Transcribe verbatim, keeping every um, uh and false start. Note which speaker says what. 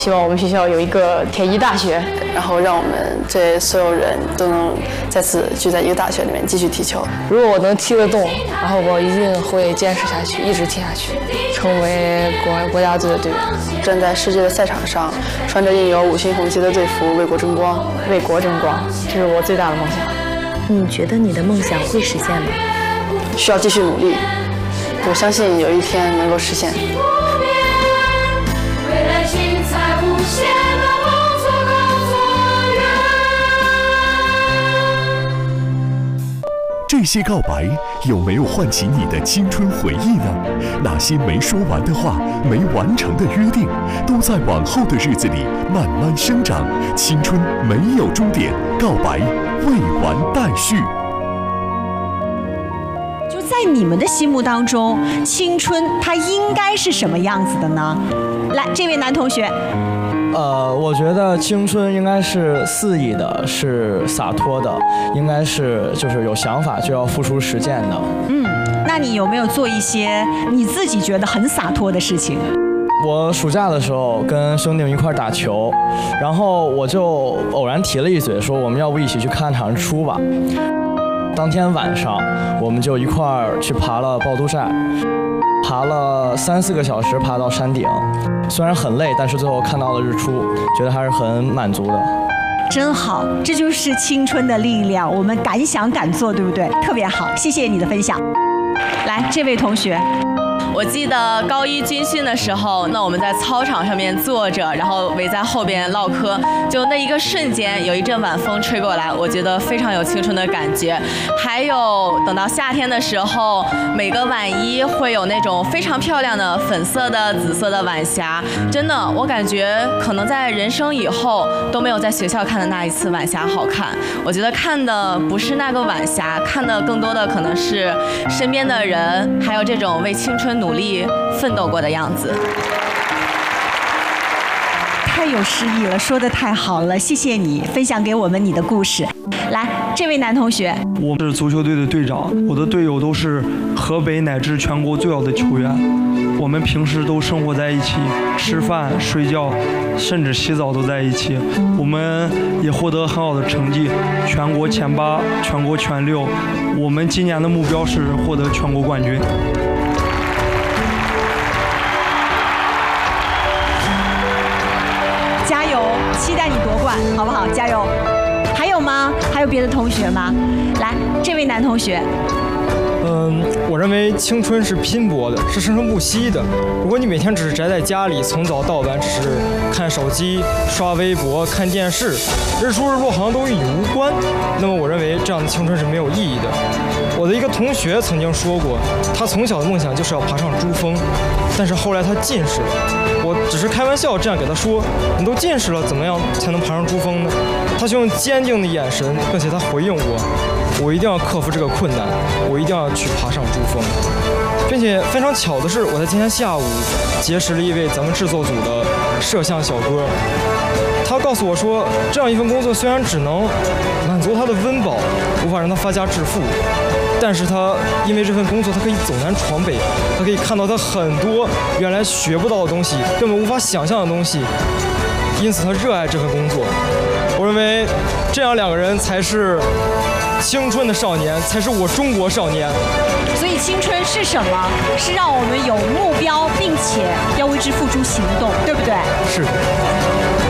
Speaker 1: 希望我们学校有一个田医大学，
Speaker 2: 然后让我们这所有人都能再次聚在一个大学里面继续踢球。
Speaker 1: 如果我能踢得动，然后我一定会坚持下去，一直踢下去，成为国国家队的队员，
Speaker 2: 站在世界的赛场上，穿着印有五星红旗的队服，为国争光，
Speaker 1: 为国争光，这是我最大的梦想。
Speaker 3: 你觉得你的梦想会实现吗？
Speaker 2: 需要继续努力，我相信有一天能够实现。
Speaker 4: 这些告白有没有唤起你的青春回忆呢？那些没说完的话，没完成的约定，都在往后的日子里慢慢生长。青春没有终点，告白未完待续。
Speaker 5: 就在你们的心目当中，青春它应该是什么样子的呢？来，这位男同学。
Speaker 6: 呃，我觉得青春应该是肆意的，是洒脱的，应该是就是有想法就要付出实践的。
Speaker 5: 嗯，那你有没有做一些你自己觉得很洒脱的事情？
Speaker 6: 我暑假的时候跟兄弟们一块打球，然后我就偶然提了一嘴，说我们要不一起去看场日出吧。当天晚上，我们就一块儿去爬了趵突寨。爬了三四个小时，爬到山顶，虽然很累，但是最后看到了日出，觉得还是很满足的。
Speaker 5: 真好，这就是青春的力量，我们敢想敢做，对不对？特别好，谢谢你的分享。来，这位同学。
Speaker 7: 我记得高一军训的时候，那我们在操场上面坐着，然后围在后边唠嗑，就那一个瞬间，有一阵晚风吹过来，我觉得非常有青春的感觉。还有等到夏天的时候，每个晚衣会有那种非常漂亮的粉色的、紫色的晚霞，真的，我感觉可能在人生以后都没有在学校看的那一次晚霞好看。我觉得看的不是那个晚霞，看的更多的可能是身边的人，还有这种为青春努力奋斗过的样子。
Speaker 5: 太有诗意了，说得太好了，谢谢你分享给我们你的故事。来，这位男同学。
Speaker 8: 我是足球队的队长，我的队友都是河北乃至全国最好的球员。我们平时都生活在一起，吃饭、睡觉，甚至洗澡都在一起。我们也获得很好的成绩，全国前八，全国前六。我们今年的目标是获得全国冠军。
Speaker 5: 加油，期待你夺冠，好不好？加油！还有吗？还有别的同学吗？来，这位男同学。
Speaker 9: 嗯，我认为青春是拼搏的，是生生不息的。如果你每天只是宅在家里，从早到晚只是看手机、刷微博、看电视，日出日落好像都与你无关，那么我认为这样的青春是没有意义的。我的一个同学曾经说过，他从小的梦想就是要爬上珠峰，但是后来他近视了。我只是开玩笑这样给他说，你都近视了，怎么样才能爬上珠峰呢？他就用坚定的眼神，并且他回应我，我一定要克服这个困难，我一定要去爬上珠峰。并且非常巧的是，我在今天下午结识了一位咱们制作组的摄像小哥，他告诉我说，这样一份工作虽然只能满足他的温饱，无法让他发家致富，但是他因为这份工作，他可以走南闯北，他可以看到他很多原来学不到的东西，根本无法想象的东西，因此他热爱这份工作。我认为这样两个人才是青春的少年，才是我中国少年。
Speaker 5: 所以青春是什么？是让我们有目标，并且要为之付诸行动，对不对？
Speaker 9: 是的。